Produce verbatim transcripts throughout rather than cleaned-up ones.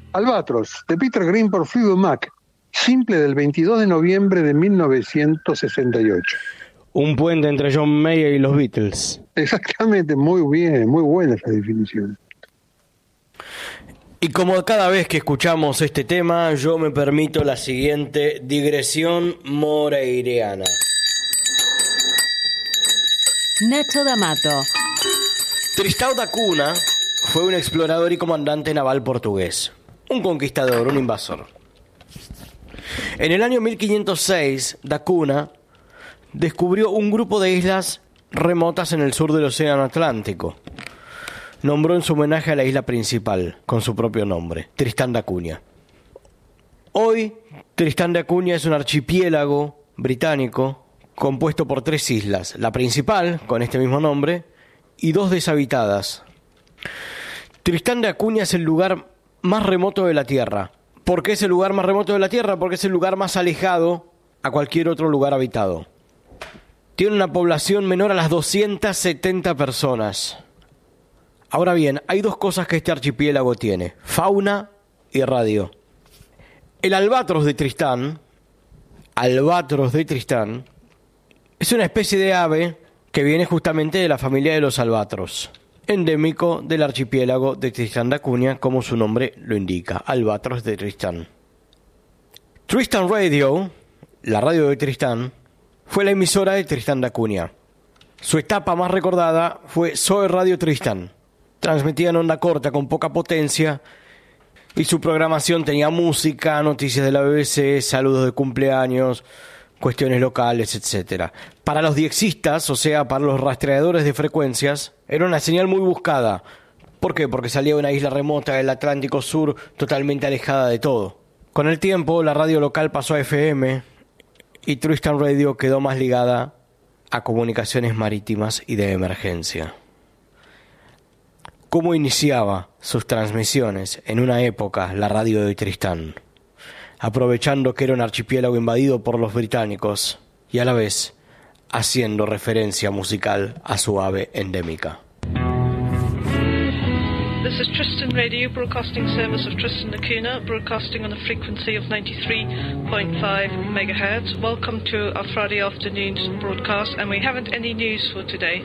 Albatros, de Peter Green por Fleetwood Mac, simple del veintidós de noviembre de mil novecientos sesenta y ocho. Un puente entre John Mayer y los Beatles. Exactamente, muy bien, muy buena esa definición. Y como cada vez que escuchamos este tema, yo me permito la siguiente digresión moreiriana. Nacho D'Amato. Tristão da Cunha fue un explorador y comandante naval portugués, un conquistador, un invasor. En el año mil quinientos seis, da Cunha descubrió un grupo de islas remotas en el sur del Océano Atlántico. Nombró en su homenaje a la isla principal, con su propio nombre, Tristán da Cunha. Hoy, Tristán da Cunha es un archipiélago británico compuesto por tres islas, la principal, con este mismo nombre, y dos deshabitadas. Tristán da Cunha es el lugar más remoto de la Tierra. ¿Por qué es el lugar más remoto de la Tierra? Porque es el lugar más alejado a cualquier otro lugar habitado. Tiene una población menor a las doscientas setenta personas. Ahora bien, hay dos cosas que este archipiélago tiene: fauna y radio. El albatros de Tristán, albatros de Tristán, es una especie de ave que viene justamente de la familia de los albatros, endémico del archipiélago de Tristán da Cunha, como su nombre lo indica, albatros de Tristán. Tristan Radio, la radio de Tristán, fue la emisora de Tristán da Cunha. Su etapa más recordada fue Soy Radio Tristán. Transmitía en onda corta con poca potencia y su programación tenía música, noticias de la B B C, saludos de cumpleaños, cuestiones locales, etcétera. Para los diexistas, o sea, para los rastreadores de frecuencias, era una señal muy buscada. ¿Por qué? Porque salía de una isla remota del Atlántico Sur, totalmente alejada de todo. Con el tiempo, la radio local pasó a F M y Tristan Radio quedó más ligada a comunicaciones marítimas y de emergencia. ¿Cómo iniciaba sus transmisiones en una época la radio de Tristán? Aprovechando que era un archipiélago invadido por los británicos y a la vez haciendo referencia musical a su ave endémica. This is Tristan Radio, broadcasting service of Tristan da Cunha, broadcasting on a frequency of ninety-three point five megahertz. Welcome to our Friday afternoon's broadcast, and we haven't any news for today.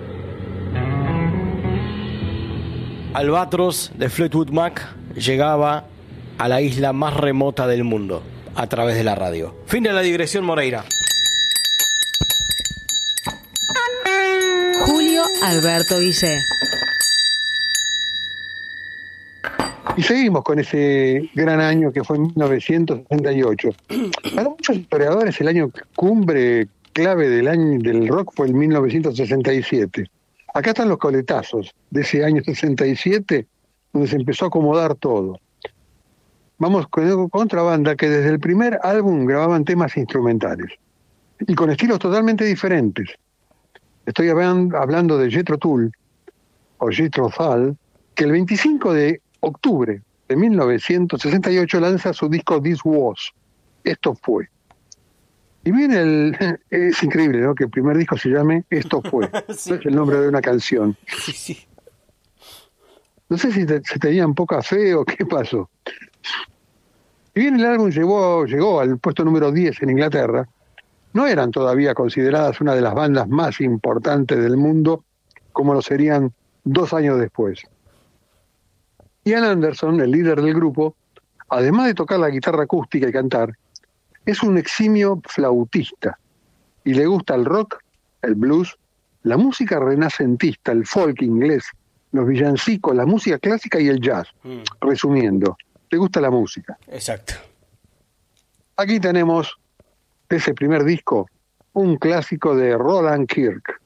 Albatros de Fleetwood Mac llegaba a la isla más remota del mundo a través de la radio. Fin de la digresión Moreira. Julio Alberto Guillé. Y seguimos con ese gran año que fue mil novecientos sesenta y ocho. Para muchos historiadores el año cumbre clave del año del rock fue el mil novecientos sesenta y siete. Acá están los coletazos de ese año sesenta y siete, donde se empezó a acomodar todo. Vamos con otra banda que desde el primer álbum grababan temas instrumentales y con estilos totalmente diferentes. Estoy hablando de Jethro Tull o Jethro Tull, que el veinticinco de octubre de mil novecientos sesenta y ocho lanza su disco This Was. Esto fue. Y bien, el, es increíble, ¿no?, que el primer disco se llame Esto fue. Sí. No es el nombre de una canción. Sí, sí. No sé si te, se tenían poca fe o qué pasó. Y bien, el álbum llegó, llegó al puesto número diez en Inglaterra. No eran todavía consideradas una de las bandas más importantes del mundo, como lo serían dos años después. Ian Anderson, el líder del grupo, además de tocar la guitarra acústica y cantar, es un eximio flautista y le gusta el rock, el blues, la música renacentista, el folk inglés, los villancicos, la música clásica y el jazz. Mm. Resumiendo, le gusta la música. Exacto. Aquí tenemos de ese primer disco un clásico de Roland Kirk.